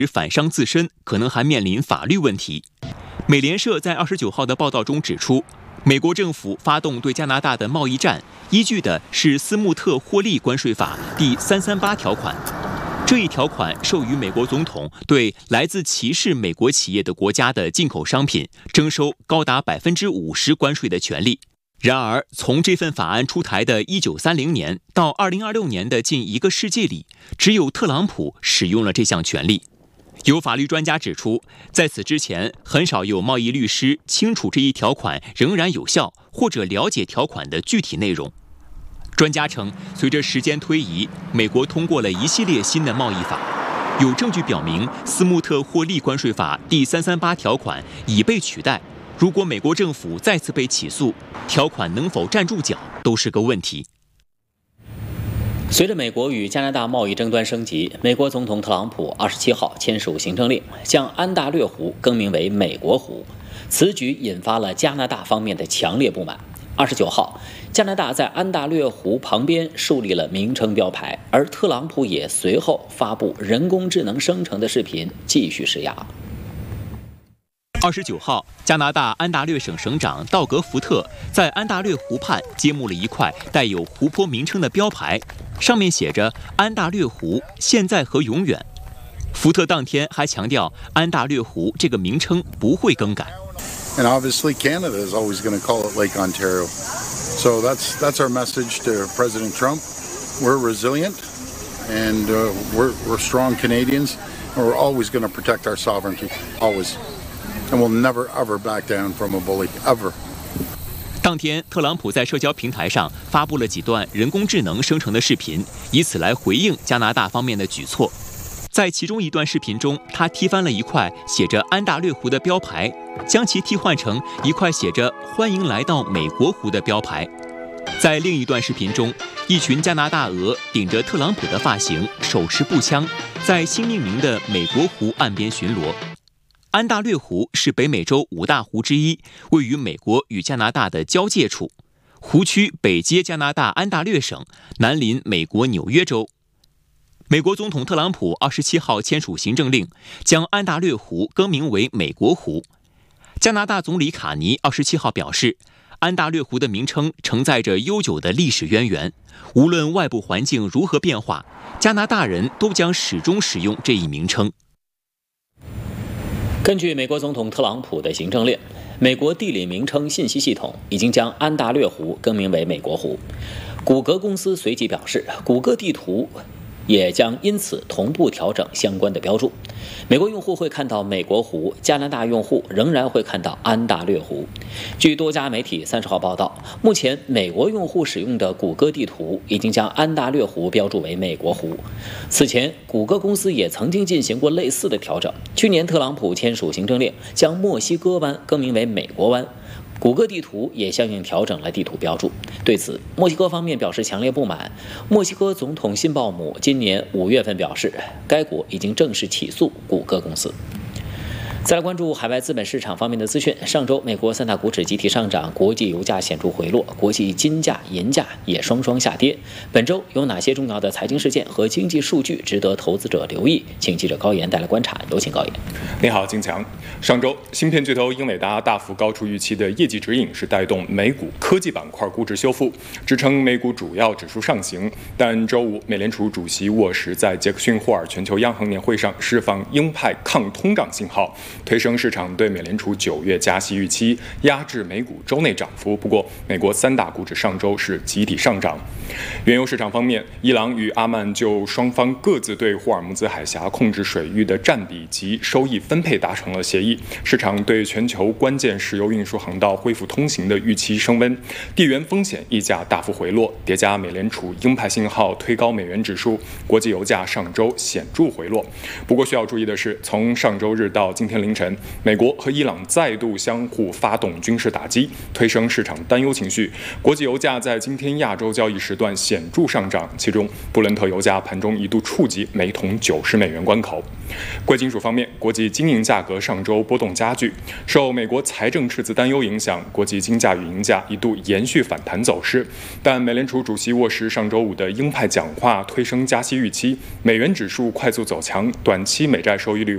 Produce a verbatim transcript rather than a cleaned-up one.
反伤自身，可能还面临法律问题。美联社在二十九号的报道中指出，美国政府发动对加拿大的贸易战，依据的是斯穆特霍利关税法第三三八条款。这一条款授予美国总统对来自歧视美国企业的国家的进口商品征收高达百分之五十关税的权利。然而，从这份法案出台的一九三零年到二零二六年的近一个世纪里，只有特朗普使用了这项权利。有法律专家指出，在此之前，很少有贸易律师清楚这一条款仍然有效，或者了解条款的具体内容。专家称，随着时间推移，美国通过了一系列新的贸易法，有证据表明斯穆特霍利关税法第三三八条款已被取代。如果美国政府再次被起诉，条款能否站住脚都是个问题。 随着美国与加拿大贸易争端升级，美国总统特朗普二十七号签署行政令，将安大略湖更名为美国湖。此举引发了加拿大方面的强烈不满。二十九号，加拿大在安大略湖旁边树立了名称标牌，而特朗普也随后发布人工智能生成的视频，继续施压。 二十九号，加拿大安大略省省长道格·福特在安大略湖畔揭幕了一块带有湖泊名称的标牌，上面写着“安大略湖，现在和永远”。福特当天还强调，安大略湖这个名称不会更改。 And obviously, Canada is always going to call it Lake Ontario. So that's that's our message to President Trump. We're resilient, and uh, we're we're strong Canadians, and we're always going to protect our sovereignty, always. And we'll never ever back down from a bully, ever. 当天，特朗普在社交平台上发布了几段人工智能生成的视频，以此来回应加拿大方面的举措。在其中一段视频中，他踢翻了一块写着安大略湖的标牌，将其替换成一块写着欢迎来到美国湖的标牌。在另一段视频中，一群加拿大鹅顶着特朗普的发型，手持步枪，在新命名的美国湖岸边巡逻。安大略湖是北美洲五大湖之一，位于美国与加拿大的交界处。湖区北接加拿大安大略省，南临美国纽约州。美国总统特朗普二十七号签署行政令，将安大略湖更名为美国湖。加拿大总理卡尼二十七号表示，安大略湖的名称承载着悠久的历史渊源，无论外部环境如何变化，加拿大人都将始终使用这一名称。 根据美国总统特朗普的行政令，美国地理名称信息系统已经将安大略湖更名为美国湖。谷歌公司随即表示，谷歌地图也将因此同步调整相关的标注。美国用户会看到美国湖，加拿大用户仍然会看到安大略湖。据多家媒体三十号报道，目前美国用户使用的谷歌地图已经将安大略湖标注为美国湖。此前，谷歌公司也曾经进行过类似的调整。去年，特朗普签署行政令，将墨西哥湾更名为美国湾。谷歌地图也相应调整了地图标注。对此，墨西哥方面表示强烈不满。墨西哥总统辛鲍姆今年五月份表示，该国已经正式起诉谷歌公司。再来关注海外资本市场方面的资讯。上周，美国三大股指集体上涨，国际油价显著回落，国际金价、银价也双双下跌。本周有哪些重要的财经事件和经济数据值得投资者留意？请记者高岩带来观察，有请高岩。 你好，金强。上周，芯片巨头英伟达大幅高出预期的业绩指引是带动美股科技板块估值修复，支撑美股主要指数上行。但周五，美联储主席沃什在杰克逊霍尔全球央行年会上释放鹰派抗通胀信号，推升市场对美联储九月加息预期，压制美股周内涨幅。不过，美国三大股指上周是集体上涨。原油市场方面，伊朗与阿曼就双方各自对霍尔木兹海峡控制水域的占比及收益分配达成了协议，市场对全球关键石油运输航道恢复通行的预期升温，地缘风险溢价大幅回落，叠加美联储鹰派信号推高美元指数，国际油价上周显著回落。不过需要注意的是，从上周日到今天凌晨，美国和伊朗再度相互发动军事打击，推升市场担忧情绪。国际油价在今天亚洲交易时段显著上涨，其中布伦特油价盘中一度触及每桶九十美元关口。贵金属方面，国际金银价格上周波动加剧，受美国财政赤字担忧影响，国际金价与银价一度延续反弹走势。但美联储主席沃什上周五的鹰派讲话推升加息预期，美元指数快速走强，短期美债收益率